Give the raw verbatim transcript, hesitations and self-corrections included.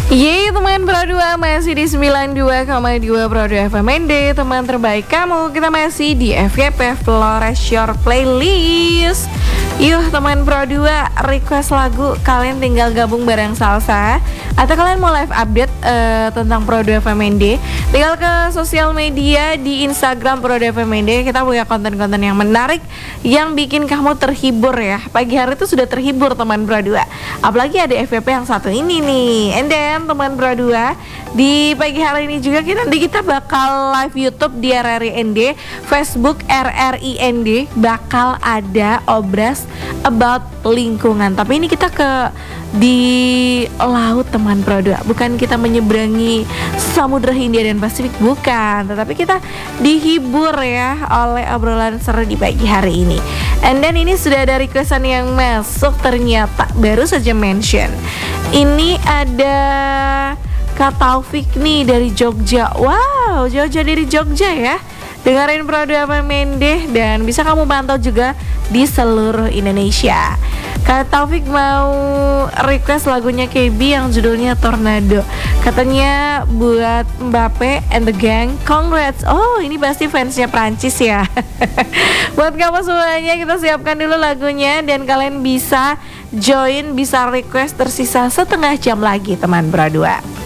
Yeay teman Pro dua, masih di sembilan puluh dua koma dua Pro dua F M N D. Teman terbaik kamu, kita masih di F Y P Flores Your Playlist. Yuk teman Pro dua, request lagu, kalian tinggal gabung bareng Salsa atau kalian mau live update uh, tentang Pro dua F M N D, tinggal ke sosial media di Instagram Pro dua F M N D. Kita punya konten-konten yang menarik yang bikin kamu terhibur ya. Pagi hari itu sudah terhibur teman Pro dua. Apalagi ada F Y P yang satu ini nih. And then teman Pro dua, di pagi hari ini juga kita nanti kita bakal live YouTube di R R I N D, Facebook R R I N D, bakal ada obras about lingkungan. Tapi ini kita ke di laut teman Pro dua, bukan kita menyeberangi Samudra Hindia dan Pasifik, bukan, tetapi kita dihibur ya oleh obrolan seru di pagi hari ini. And then ini sudah ada requestan yang masuk, ternyata baru saja mention. Ini ada Kak Taufik nih dari Jogja. Wow, jauh-jauh dari Jogja ya. Dengerin Pro dua F M N D dan bisa kamu pantau juga di seluruh Indonesia. Kak Taufik mau request lagunya K B yang judulnya Tornado. Katanya buat Mbappe and the gang, congrats. Oh, ini pasti fansnya Prancis ya. Buat kamu semuanya, kita siapkan dulu lagunya dan kalian bisa join, bisa request, tersisa setengah jam lagi teman Pro dua.